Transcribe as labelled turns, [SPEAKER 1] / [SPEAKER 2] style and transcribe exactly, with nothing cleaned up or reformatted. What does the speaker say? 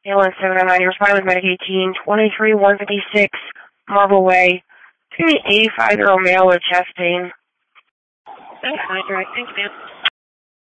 [SPEAKER 1] Alien seven oh nine, you're responding with Medic eighteen, twenty-three one fifty-six, Marble Way. It's going to be eighty-five-year-old male with chest pain.
[SPEAKER 2] That's fine, right. Thanks, man.